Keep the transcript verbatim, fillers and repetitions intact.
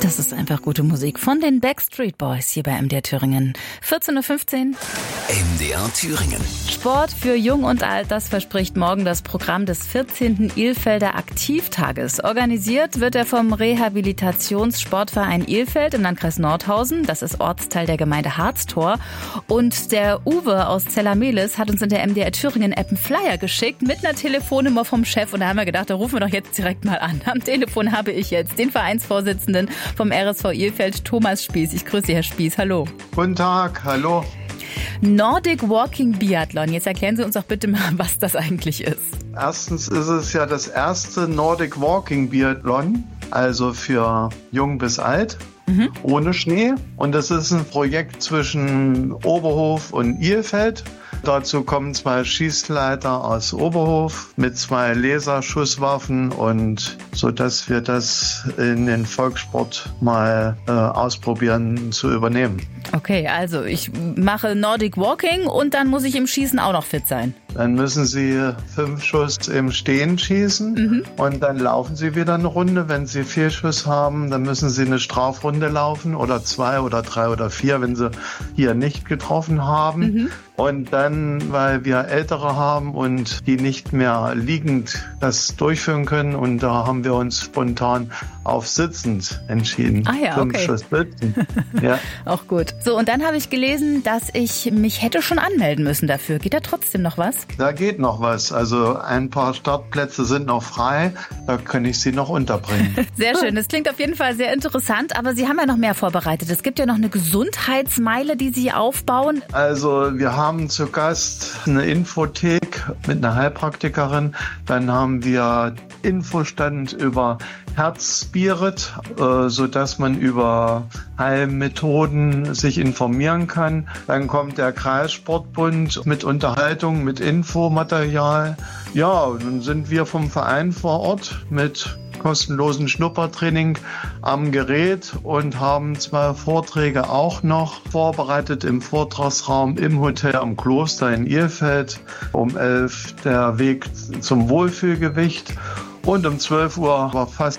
Das ist einfach gute Musik von den Backstreet Boys hier bei M D R Thüringen. vierzehn Uhr fünfzehn. M D R Thüringen. Sport für Jung und Alt, das verspricht morgen das Programm des vierzehnten Ilfelder Aktivtages. Organisiert wird er vom Rehabilitationssportverein Ilfeld im Landkreis Nordhausen. Das ist Ortsteil der Gemeinde Harztor. Und der Uwe aus Zellermelis hat uns in der M D R Thüringen App einen Flyer geschickt mit einer Telefonnummer vom Chef. Und da haben wir gedacht, da rufen wir doch jetzt direkt mal an. Am Telefon habe ich jetzt den Vereinsvorsitzenden vom R S V Ilfeld, Thomas Spieß. Ich grüße Sie, Herr Spieß. Hallo. Guten Tag, hallo. Nordic Walking Biathlon. Jetzt erklären Sie uns doch bitte mal, was das eigentlich ist. Erstens ist es ja das erste Nordic Walking Biathlon, also für jung bis alt, mhm. ohne Schnee. Und das ist ein Projekt zwischen Oberhof und Ilfeld. Dazu kommen zwei Schießleiter aus Oberhof mit zwei Laserschusswaffen und so, dass wir das in den Volkssport mal äh, ausprobieren zu übernehmen. Okay, also ich mache Nordic Walking und dann muss ich im Schießen auch noch fit sein. Dann müssen Sie fünf Schuss im Stehen schießen mhm. und dann laufen Sie wieder eine Runde. Wenn Sie vier Schuss haben, dann müssen Sie eine Strafrunde laufen oder zwei oder drei oder vier, wenn Sie hier nicht getroffen haben. Mhm. Und dann, weil wir Ältere haben und die nicht mehr liegend das durchführen können, und da haben wir uns spontan auf sitzend entschieden. Ah ja, Fünf okay. Schuss sitzen. Ja. Auch gut. So, und dann habe ich gelesen, dass ich mich hätte schon anmelden müssen dafür. Geht da trotzdem noch was? Da geht noch was. Also ein paar Startplätze sind noch frei. Da kann ich Sie noch unterbringen. Sehr schön. Das klingt auf jeden Fall sehr interessant. Aber Sie haben ja noch mehr vorbereitet. Es gibt ja noch eine Gesundheitsmeile, die Sie aufbauen. Also wir haben zu Gast eine Infothek mit einer Heilpraktikerin. Dann haben wir Infostand über Herzspirit, äh, sodass man über Heilmethoden sich informieren kann. Dann kommt der Kreissportbund mit Unterhaltung, mit Infomaterial. Ja, und dann sind wir vom Verein vor Ort mit kostenlosen Schnuppertraining am Gerät und haben zwei Vorträge auch noch vorbereitet im Vortragsraum im Hotel am Kloster in Ilfeld. Um elf der Weg zum Wohlfühlgewicht. Und um zwölf Uhr war fast